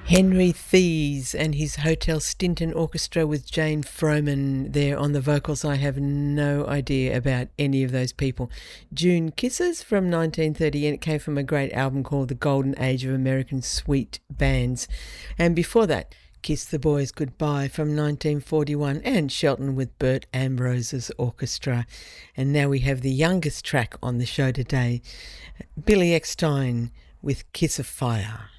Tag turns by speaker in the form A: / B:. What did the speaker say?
A: Henry Thies and his Hotel Stinton Orchestra with Jane Froman there on the vocals. I have no idea about any of those people. June Kisses from 1930, and it came from a great album called The Golden Age of American Sweet Bands. And before that, Kiss the Boys Goodbye from 1941, and Shelton with Bert Ambrose's orchestra. And now we have the youngest track on the show today, Billy Eckstine with Kiss of Fire.